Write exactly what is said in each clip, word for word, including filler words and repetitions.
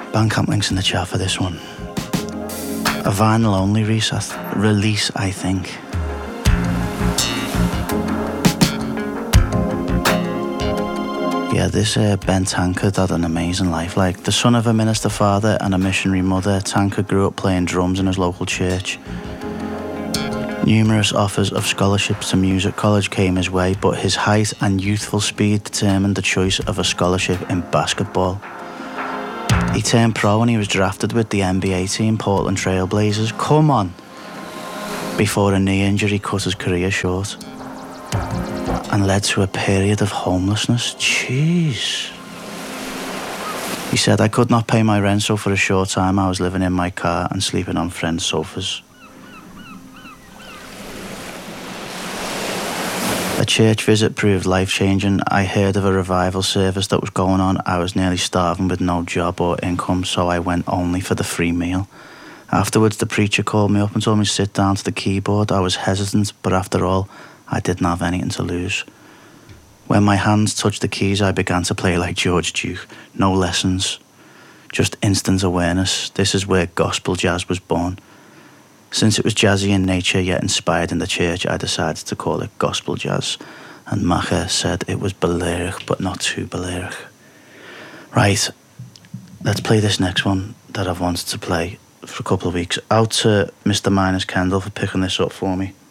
Bandcamp links in the chat for this one. A vinyl only release, release, I think. Yeah, this uh, Ben Tankard had an amazing life. Like, the son of a minister father and a missionary mother, Tankard grew up playing drums in his local church. Numerous offers of scholarships to music college came his way, but his height and youthful speed determined the choice of a scholarship in basketball. He turned pro when he was drafted with the N B A team, Portland Trail Blazers. Come on! Before a knee injury cut his career short and led to a period of homelessness. Jeez. He said, I could not pay my rent, so for a short time I was living in my car and sleeping on friends' sofas. A church visit proved life-changing. I heard of a revival service that was going on. I was nearly starving with no job or income, so I went only for the free meal. Afterwards, the preacher called me up and told me to sit down to the keyboard. I was hesitant, but after all, I didn't have anything to lose. When my hands touched the keys, I began to play like George Duke. No lessons, just instant awareness. This is where gospel jazz was born. Since it was jazzy in nature yet inspired in the church, I decided to call it gospel jazz. And Macha said it was Balearic, but not too Balearic. Right, let's play this next one that I've wanted to play for a couple of weeks. Out to Mister Minus Kendall for picking this up for me.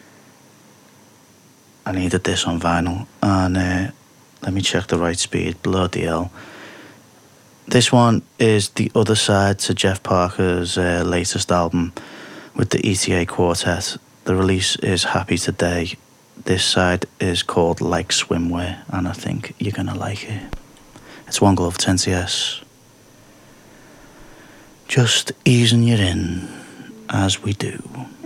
I needed this on vinyl, and uh, let me check the right speed. Bloody hell. This one is the other side to Jeff Parker's uh, latest album with the E T A Quartet. The release is Happy Today. This side is called Like Swimwear, and I think you're gonna like it. It's One Glove ten T S. Just easing you in as we do.